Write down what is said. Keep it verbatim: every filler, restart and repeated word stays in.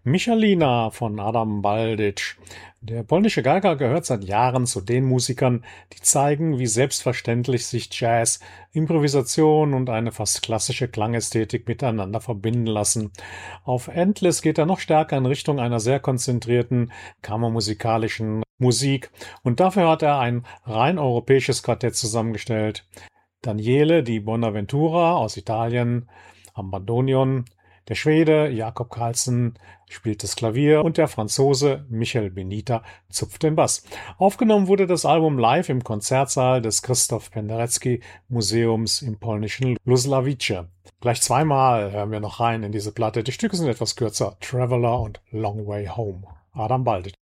Michalina von Adam Balditsch. Der polnische Geiger gehört seit Jahren zu den Musikern, die zeigen, wie selbstverständlich sich Jazz, Improvisation und eine fast klassische Klangästhetik miteinander verbinden lassen. Auf Endless geht er noch stärker in Richtung einer sehr konzentrierten kammermusikalischen Musik und dafür hat er ein rein europäisches Quartett zusammengestellt. Daniele di Bonaventura aus Italien am Bandoneon, der Schwede Jakob Carlsen spielt das Klavier und der Franzose Michel Benita zupft den Bass. Aufgenommen wurde das Album live im Konzertsaal des Christoph Penderecki Museums im polnischen Luslawice. Gleich zweimal hören wir noch rein in diese Platte. Die Stücke sind etwas kürzer. Traveler und Long Way Home. Adam Balditsch.